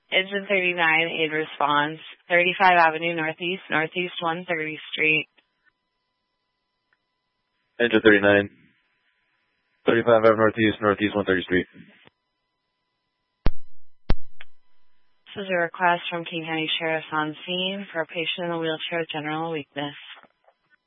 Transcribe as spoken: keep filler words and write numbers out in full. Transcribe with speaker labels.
Speaker 1: Engine thirty-nine, aid response, thirty-five Avenue Northeast, Northeast one hundred thirtieth Street.
Speaker 2: Engine thirty-nine, thirty-five Avenue Northeast, Northeast one hundred thirtieth Street.
Speaker 1: This is a request from King County Sheriff's on scene for a patient in a wheelchair with general weakness.